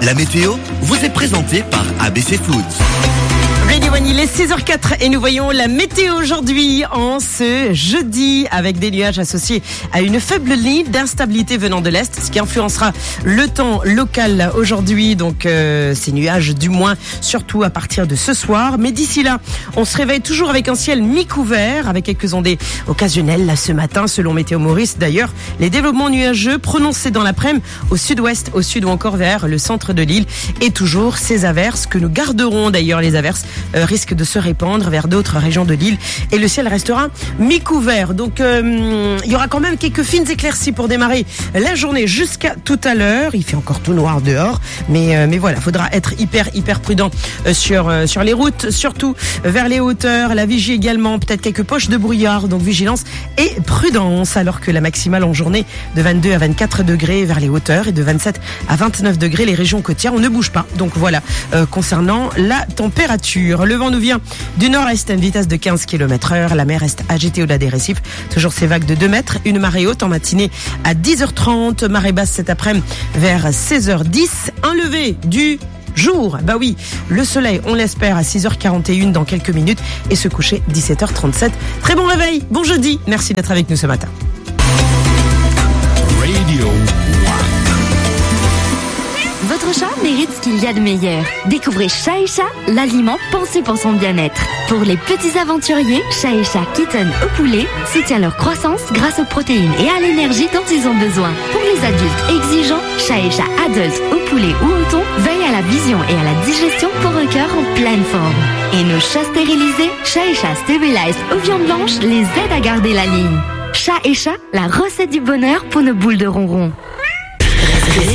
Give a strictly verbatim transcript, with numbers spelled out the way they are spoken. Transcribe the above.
La météo vous est présentée par A B C Foods. Radio One, il est six heures quatre et nous voyons la météo aujourd'hui en ce jeudi avec des nuages associés à une faible ligne d'instabilité venant de l'Est, ce qui influencera le temps local aujourd'hui. Donc euh, ces nuages du moins, surtout à partir de ce soir. Mais d'ici là, on se réveille toujours avec un ciel mi-couvert, avec quelques ondées occasionnelles là ce matin, selon Météo Maurice. D'ailleurs, les développements nuageux prononcés dans l'après-midi au sud-ouest, au sud ou encore vers le centre de l'île. Et toujours ces averses que nous garderons. D'ailleurs, les averses Euh, risque de se répandre vers d'autres régions de l'île et le ciel restera mi-couvert. Donc euh, il y aura quand même quelques fines éclaircies pour démarrer la journée jusqu'à tout à l'heure. Il fait encore tout noir dehors, mais euh, mais voilà, faudra être hyper hyper prudent euh, sur euh, sur les routes, surtout vers les hauteurs. La vigie également, peut-être quelques poches de brouillard, donc vigilance et prudence. Alors que la maximale en journée de vingt-deux à vingt-quatre degrés vers les hauteurs et de vingt-sept à vingt-neuf degrés les régions côtières. On ne bouge pas. Donc voilà, euh, concernant la température. Le vent nous vient du nord-est à une vitesse de quinze kilomètres heure. La mer reste agitée au-delà des récifs. Toujours ces vagues de deux mètres. Une marée haute en matinée à dix heures trente. Marée basse cet après-midi vers seize heures dix. Un lever du jour. Bah oui, le soleil, on l'espère, à six heures quarante et une dans quelques minutes. Et se coucher dix-sept heures trente-sept. Très bon réveil. Bon jeudi. Merci d'être avec nous ce matin. Radio Votre chat mérite ce qu'il y a de meilleur. Découvrez Chat et Chat, l'aliment pensé pour son bien-être. Pour les petits aventuriers, Chat et Chat Kitten au poulet soutient leur croissance grâce aux protéines et à l'énergie dont ils ont besoin. Pour les adultes exigeants, Chat et Chat Adult au poulet ou au thon veille à la vision et à la digestion pour un cœur en pleine forme. Et nos chats stérilisés, Chat et Chat Sterilized aux viandes blanches les aident à garder la ligne. Chat et Chat, la recette du bonheur pour nos boules de ronron.